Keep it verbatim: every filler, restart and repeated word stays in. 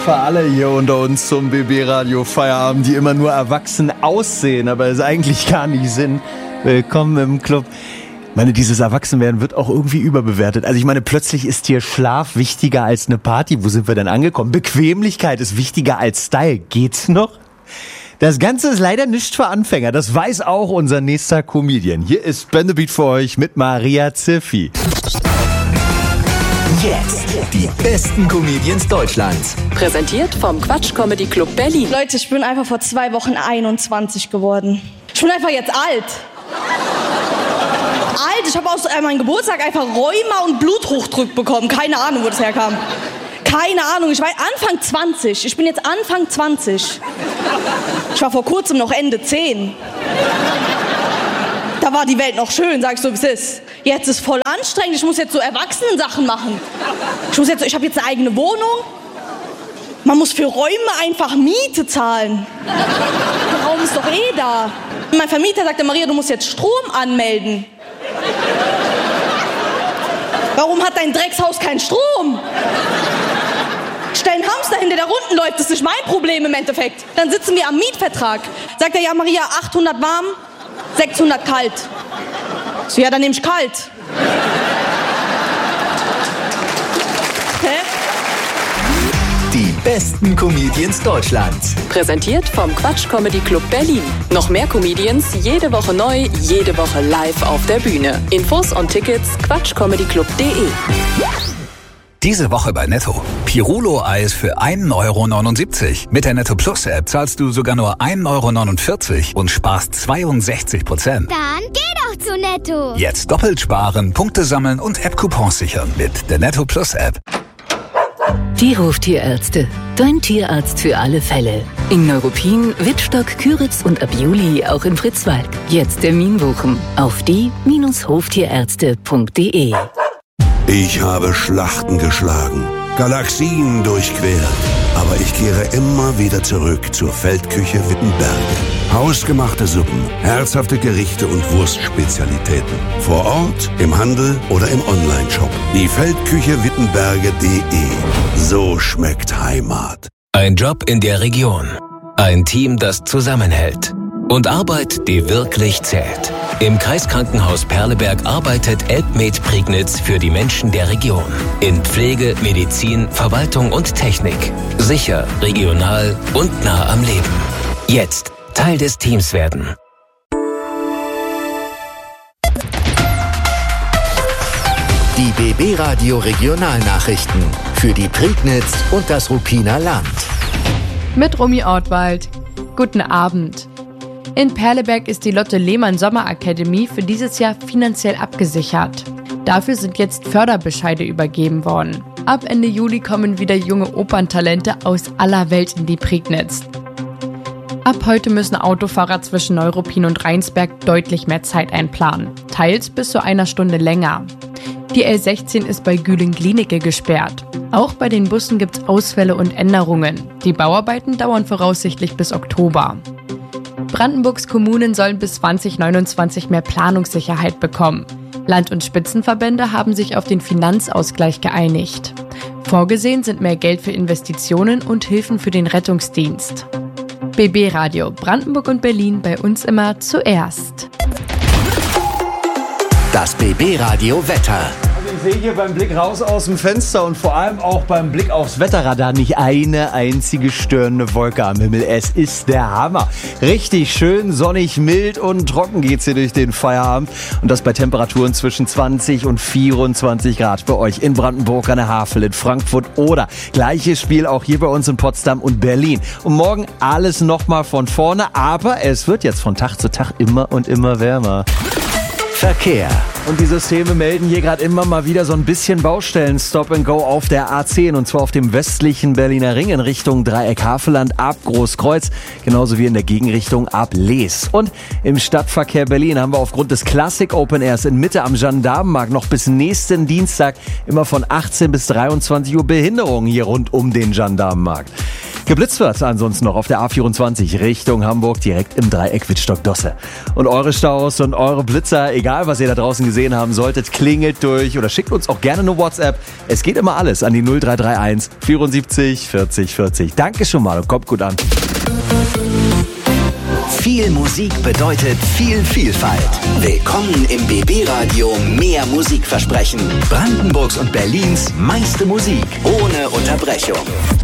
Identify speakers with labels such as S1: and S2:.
S1: für alle hier unter uns zum B B-Radio Feierabend, die immer nur erwachsen aussehen, aber es eigentlich gar nicht sind. Willkommen im Club. Ich meine, dieses Erwachsenwerden wird auch irgendwie überbewertet. Also ich meine, plötzlich ist hier Schlaf wichtiger als eine Party. Wo sind wir denn angekommen? Bequemlichkeit ist wichtiger als Style. Geht's noch? Das Ganze ist leider nicht für Anfänger. Das weiß auch unser nächster Comedian. Hier ist Ben the Beat für euch mit Maria Ziffi.
S2: Jetzt die besten Comedians Deutschlands.
S3: Präsentiert vom Quatsch Comedy Club Berlin.
S4: Leute, ich bin einfach vor zwei Wochen einundzwanzig geworden. Ich bin einfach jetzt alt. Alt, ich habe aus äh, meinem Geburtstag einfach Rheuma und Bluthochdruck bekommen. Keine Ahnung, wo das herkam. Keine Ahnung, ich war Anfang zwanzig. Ich bin jetzt Anfang zwanzig. Ich war vor kurzem noch Ende zehn. Da war die Welt noch schön, sag ich so, wie es ist. Jetzt ist voll anstrengend, ich muss jetzt so Erwachsenen-Sachen machen. Ich muss jetzt, ich habe jetzt eine eigene Wohnung. Man muss für Räume einfach Miete zahlen. Der Raum ist doch eh da. Mein Vermieter sagte, Maria, du musst jetzt Strom anmelden. Warum hat dein Dreckshaus keinen Strom? Stell einen Hamster hin, der da unten läuft, das ist nicht mein Problem im Endeffekt. Dann sitzen wir am Mietvertrag. Sagt er, ja Maria, achthundert warm, sechshundert kalt. So, ja, dann nehme ich kalt. Hä?
S2: Die besten Comedians Deutschlands.
S3: Präsentiert vom Quatsch Comedy Club Berlin. Noch mehr Comedians, jede Woche neu, jede Woche live auf der Bühne. Infos und Tickets quatsch comedy club punkt de.
S5: Diese Woche bei Netto. Pirulo-Eis für ein Euro neunundsiebzig. Mit der Netto Plus App zahlst du sogar nur ein Euro neunundvierzig und sparst zweiundsechzig Prozent.
S6: Dann geh doch zu Netto.
S5: Jetzt doppelt sparen, Punkte sammeln und App-Coupons sichern mit der Netto Plus App.
S7: Die Hoftierärzte. Dein Tierarzt für alle Fälle. In Neuruppin, Wittstock, Küritz und ab Juli auch in Fritzwalk. Jetzt Termin buchen auf die Hoftierärzte punkt de.
S8: Ich habe Schlachten geschlagen, Galaxien durchquert, aber ich kehre immer wieder zurück zur Feldküche Wittenberge. Hausgemachte Suppen, herzhafte Gerichte und Wurstspezialitäten. Vor Ort, im Handel oder im Onlineshop. Die Feldküche Wittenberge punkt de. So schmeckt Heimat.
S9: Ein Job in der Region. Ein Team, das zusammenhält. Und Arbeit, die wirklich zählt. Im Kreiskrankenhaus Perleberg arbeitet Elbmed Prignitz für die Menschen der Region. In Pflege, Medizin, Verwaltung und Technik. Sicher, regional und nah am Leben. Jetzt Teil des Teams werden.
S2: Die B B-Radio Regionalnachrichten für die Prignitz und das Ruppiner Land.
S10: Mit Romy Ortwald. Guten Abend. In Perleberg ist die Lotte Lehmann Sommerakademie für dieses Jahr finanziell abgesichert. Dafür sind jetzt Förderbescheide übergeben worden. Ab Ende Juli kommen wieder junge Operntalente aus aller Welt in die Prignitz. Ab heute müssen Autofahrer zwischen Neuruppin und Rheinsberg deutlich mehr Zeit einplanen, teils bis zu einer Stunde länger. Die L sechzehn ist bei Güling-Glienicke gesperrt. Auch bei den Bussen gibt es Ausfälle und Änderungen. Die Bauarbeiten dauern voraussichtlich bis Oktober. Brandenburgs Kommunen sollen bis zwanzig neunundzwanzig mehr Planungssicherheit bekommen. Land- und Spitzenverbände haben sich auf den Finanzausgleich geeinigt. Vorgesehen sind mehr Geld für Investitionen und Hilfen für den Rettungsdienst. B B-Radio Brandenburg und Berlin, bei uns immer zuerst.
S2: Das B B-Radio Wetter.
S1: Ich sehe hier beim Blick raus aus dem Fenster und vor allem auch beim Blick aufs Wetterradar nicht eine einzige störende Wolke am Himmel. Es ist der Hammer. Richtig schön, sonnig, mild und trocken geht's hier durch den Feierabend. Und das bei Temperaturen zwischen zwanzig und vierundzwanzig Grad bei euch in Brandenburg an der Havel, in Frankfurt oder gleiches Spiel auch hier bei uns in Potsdam und Berlin. Und morgen alles nochmal von vorne, aber es wird jetzt von Tag zu Tag immer und immer wärmer.
S2: Verkehr.
S1: Und die Systeme melden hier gerade immer mal wieder so ein bisschen Baustellen Stop and Go auf der A zehn und zwar auf dem westlichen Berliner Ring in Richtung Dreieck-Havelland ab Großkreuz, genauso wie in der Gegenrichtung ab Lees. Und im Stadtverkehr Berlin haben wir aufgrund des Classic Open Airs in Mitte am Gendarmenmarkt noch bis nächsten Dienstag immer von achtzehn bis dreiundzwanzig Uhr Behinderungen hier rund um den Gendarmenmarkt. Geblitzt wird ansonsten noch auf der A vierundzwanzig Richtung Hamburg, direkt im Dreieck Wittstock-Dosse. Und eure Staus und eure Blitzer, egal was ihr da draußen gesehen haben solltet, klingelt durch oder schickt uns auch gerne eine WhatsApp. Es geht immer alles an die null drei drei eins vierundsiebzig vierzig vierzig. Danke schon mal und kommt gut an.
S2: Viel Musik bedeutet viel Vielfalt. Willkommen im B B-Radio Mehr Musikversprechen. Brandenburgs und Berlins meiste Musik ohne Unterbrechung.